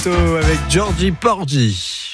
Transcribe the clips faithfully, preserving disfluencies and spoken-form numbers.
Moto avec Georgie Porgy.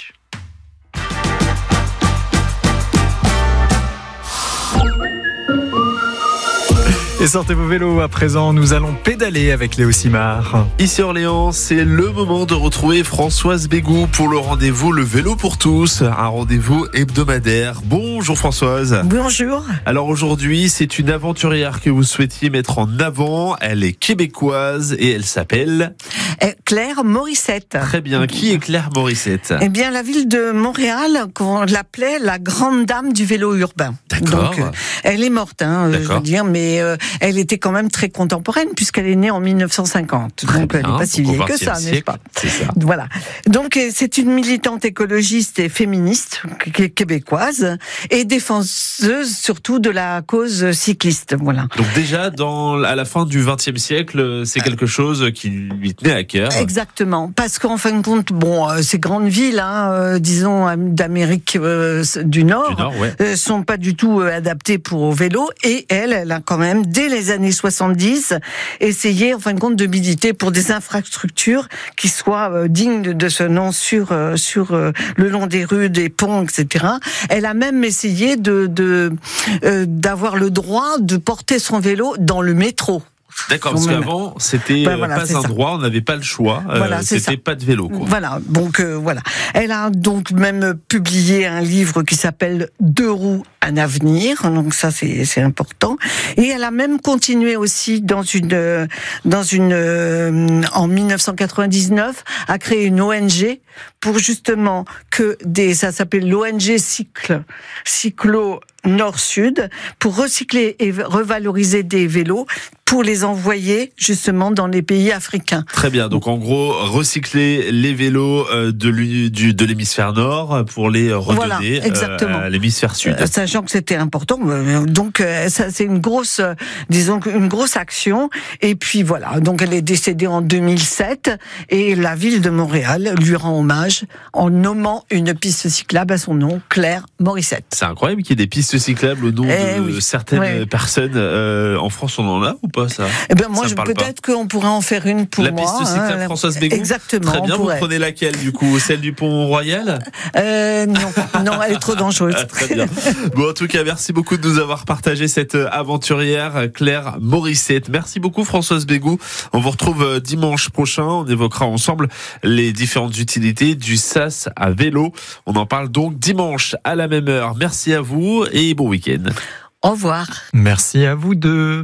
Et sortez vos vélos à présent, nous allons pédaler avec Léo Simard. Ici Orléans, c'est le moment de retrouver Françoise Bégou pour le rendez-vous Le Vélo pour tous, un rendez-vous hebdomadaire. Bonjour Françoise. Bonjour. Alors aujourd'hui, c'est une aventurière que vous souhaitiez mettre en avant. Elle est québécoise et elle s'appelle Claire Morissette. Très bien. Qui est Claire Morissette ? Eh bien, la ville de Montréal, qu'on l'appelait la grande dame du vélo urbain. D'accord. Donc, euh, elle est morte, hein, je veux dire, mais euh, elle était quand même très contemporaine puisqu'elle est née en dix-neuf cent cinquante. Très donc, bien. elle n'est pas si vieille que ça, siècle, n'est-ce pas ? C'est ça. Voilà. Donc, c'est une militante écologiste et féministe québécoise et défenseuse surtout de la cause cycliste. Voilà. Donc déjà, dans, à la fin du vingtième siècle, c'est quelque chose qui lui tenait à cœur. Exactement, parce qu'en fin de compte, bon, euh, ces grandes villes, hein, euh, disons d'Amérique euh, du Nord, Du Nord, ouais. euh, sont pas du tout euh, adaptées pour au vélo. Et elle, elle a quand même, dès les années soixante-dix, essayé, en fin de compte, de militer pour des infrastructures qui soient euh, dignes de, de ce nom sur euh, sur euh, le long des rues, des ponts, et cetera. Elle a même essayé de, de euh, d'avoir le droit de porter son vélo dans le métro. D'accord, parce qu'avant, c'était ben voilà, pas un ça. droit, on n'avait pas le choix, Voilà, euh, c'est c'était ça. pas de vélo, quoi. Voilà, donc euh, voilà. Elle a donc même publié un livre qui s'appelle Deux roues, un avenir, donc ça c'est c'est important. Et elle a même continué aussi dans une euh, dans une euh, en dix-neuf cent quatre-vingt-dix-neuf à créer une O N G pour justement que des ça s'appelle l'O N G Cycle Cyclo Nord-Sud pour recycler et revaloriser des vélos pour les envoyer justement dans les pays africains. Très bien, donc en gros, recycler les vélos de, l'u- du, de l'hémisphère nord pour les redonner Voilà, exactement. euh, à l'hémisphère sud. Euh, sachant que c'était important, donc euh, ça c'est une grosse, euh, disons une grosse action. Et puis voilà, donc elle est décédée en deux mille sept et la ville de Montréal lui rend hommage en nommant une piste cyclable à son nom, Claire Morissette. C'est incroyable qu'il y ait des pistes cyclables au nom Eh de oui. certaines Ouais. personnes. Euh, en France, on en a ou pas ça ? Eh ben moi, Ça je, me parle peut-être qu'on pourrait en faire une pour La moi. piste cyclable hein, Françoise Bégou ? Exactement. Très bien, on vous pourrait. prenez laquelle du coup ? Celle du Pont Royal ? Euh, non, non, elle est trop dangereuse. Ah, très bien. Bon, en tout cas, merci beaucoup de nous avoir partagé cette aventurière, Claire Morissette. Merci beaucoup, Françoise Bégou. On vous retrouve dimanche prochain. On évoquera ensemble les différentes utilités du sas à vélo. On en parle donc dimanche à la même heure. Merci à vous et bon week-end. Au revoir. Merci à vous deux.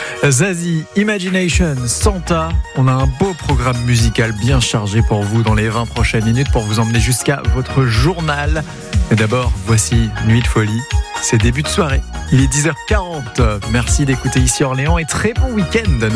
Zazie, Imagination, Santa. On a un beau programme musical bien chargé pour vous dans les vingt prochaines minutes pour vous emmener jusqu'à votre journal. Mais d'abord, voici Nuit de folie. C'est début de soirée. Il est dix heures quarante. Merci d'écouter ici Orléans et très bon week-end à nous.